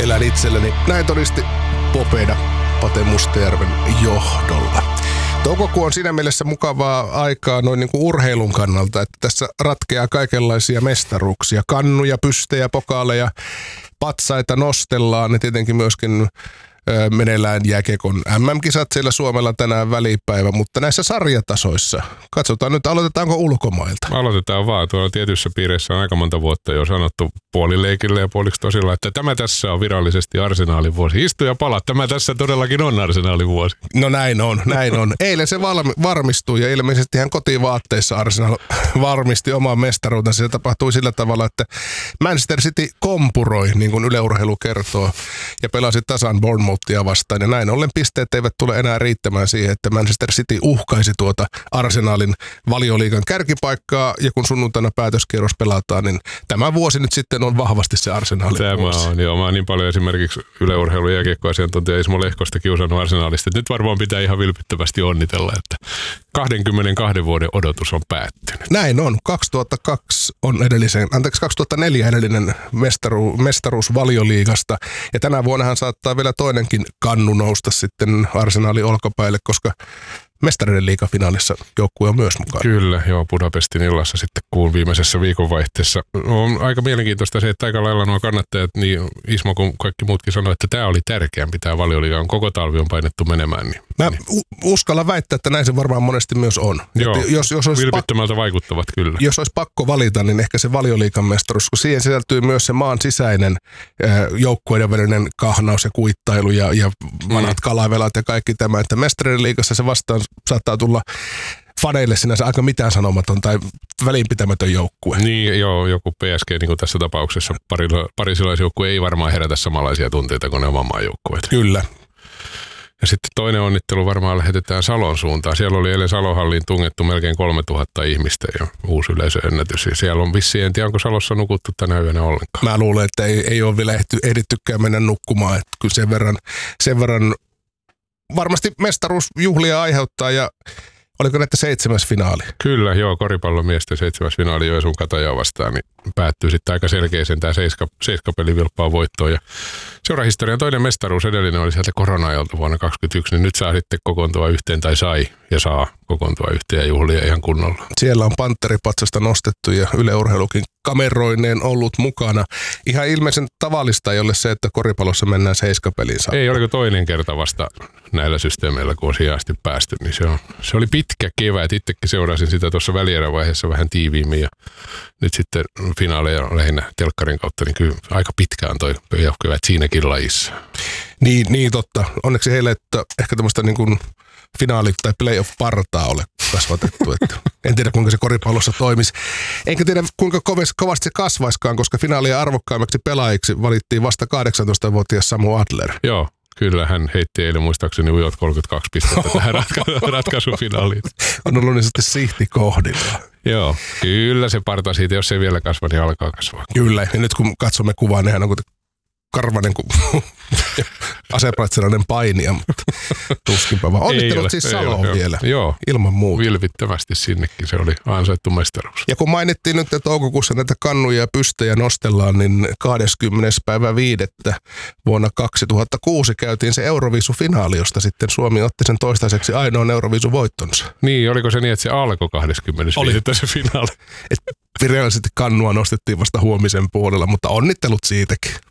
elän itselleni. Näin todisti Popeda Pate Mustajärven johdolla. Toukokuu on siinä mielessä mukavaa aikaa noin niin kuin urheilun kannalta, että tässä ratkeaa kaikenlaisia mestaruuksia. Kannuja, pystejä, pokaaleja, patsaita nostellaan ja tietenkin myöskin meneillään jääkiekon MM-kisat siellä Suomella tänään välipäivä, mutta näissä sarjatasoissa, katsotaan nyt, aloitetaanko ulkomailta? Aloitetaan vaan. Tuolla tietyissä piireissä on aika monta vuotta jo sanottu puolileikille ja puoliksi tosilla, että tämä tässä on virallisesti Arsenalin vuosi. Istu ja pala, tämä tässä todellakin on Arsenalin vuosi. No näin on. Eilen se varmistui ja ilmeisesti ihan kotivaatteissa Arsenal varmisti oman mestaruutensa. Se tapahtui sillä tavalla, että Manchester City kompuroi, niin kuin Yle Urheilu kertoo, ja pelasi tasan Bournemouthia vastaan. Ja näin ollen pisteet eivät tule enää riittämään siihen, että Manchester City uhkaisi tuota Arsenalin Valioliigan kärkipaikkaa. Ja kun sunnuntaina päätöskierros pelataan, niin tämä vuosi nyt sitten on vahvasti se Arsenalin vuosi. Tämä on, joo. Mä oon niin paljon esimerkiksi Yle Urheilun jääkiekkoasiantuntija Ismo Lehkosta kiusannut Arsenalista. Nyt varmaan pitää ihan vilpittömästi onnitella, että 22 vuoden odotus on päättynyt. Näin on. 2004 edellinen mestaruus Valioliigasta. Ja tänä vuonnahan saattaa vielä toinenkin kannu nousta sitten Arsenalin olkapäille, koska Mestarien liigafinaalissa joukkue on myös mukana. Kyllä, joo, Budapestin illassa sitten kuun viimeisessä viikonvaihteessa. On aika mielenkiintoista se, että aika lailla nuo kannattajat, niin Ismo kuin kaikki muutkin sanoi, että tämä oli tärkeämpi, tämä Valioliigan koko talvi on painettu menemään. Niin, mä uskallan väittää, että näin se varmaan monesti myös on. Joo, jos vilpittömältä vaikuttavat kyllä. Jos olisi pakko valita, niin ehkä se Valioliigan mestaruus, kun siihen sisältyy myös se maan sisäinen joukkueiden välinen kahnaus ja kuittailu ja vanhat kalavelat ja kaikki tämä, että Mestarien liigassa se vastaan saattaa tulla faneille sinänsä aika mitään sanomaton tai välinpitämätön joukkue. Niin, joo, joku PSG niin kuin tässä tapauksessa parisilaisjoukkue ei varmaan herätä samanlaisia tunteita kuin ne oman maan joukkueet. Kyllä. Ja sitten toinen onnittelu varmaan lähetetään Salon suuntaan. Siellä oli eilen Salohalliin tungettu melkein 3000 ihmistä ja uusi yleisöennätys. Ja siellä on vissiin, en tiedä onko Salossa nukuttu tänä yönä ollenkaan. Mä luulen, että ei ole vielä ehdittykään mennä nukkumaan. Että kyllä sen verran varmasti mestaruusjuhlia aiheuttaa ja oliko näitä 7. finaali? Kyllä, joo, koripallomiesten 7. finaali Joensuun Katajaa vastaan, niin päättyy sitten aika selkeäsen tämä 7-peli vilppaa voittoon. Ja seurahistorian toinen mestaruus edellinen oli sieltä korona-ajalta vuonna 2021, niin nyt saa sitten kokoontua yhteen tai saa kokoontua yhteen ja juhlia ihan kunnolla. Siellä on panteripatsasta nostettu ja Yle Urheilukin kameroineen ollut mukana. Ihan ilmeisen tavallista ei ole se, että koripallossa mennään 7-peliin saakka. Ei, oliko toinen kerta vasta näillä systeemeillä, kun on siihen asti päästy, niin se oli pitkä kevät. Itsekin seurasin sitä tuossa välierävaiheessa vähän tiiviimmin ja nyt sitten finaaleja lähinnä telkkarin kautta, niin kyllä aika pitkään toi kevät siinäkin lajissa. Niin totta. Onneksi heille, että ehkä tämmöistä niin kuin finaali- tai playoff-partaa ole kasvatettu. Että en tiedä, kuinka se koripallossa toimisi. Enkä tiedä, kuinka kovasti se kasvaiskaan, koska finaalia arvokkaimmaksi pelaajiksi valittiin vasta 18-vuotias Samu Adler. Joo. Kyllä, hän heitti eilen muistaakseni ujot 32 pistettä tähän ratkaisufinaaliin. On ollut niin sitten sihti kohdilla. Joo, kyllä se parta siitä, jos se vielä kasva, niin alkaa kasvaa. Kyllä, ja nyt kun katsomme kuvaa, nehän on karvanen kuin asepraitsilainen painija, mutta tuskinpä vaan. Onnittelut siis Saloon vielä. Joo, ilman muuta. Vilpittömästi sinnekin, se oli ansaittu mestaruus. Ja kun mainittiin nyt, että toukokuussa näitä kannuja ja pystejä nostellaan, niin 20.5. vuonna 2006 käytiin se Euroviisufinaali, josta sitten Suomi otti sen toistaiseksi ainoan Euroviisuvoittonsa. Niin, oliko se niin, että se alkoi 20. Oli se finaali? Virallisesti kannua nostettiin vasta huomisen puolella, mutta onnittelut siitäkin.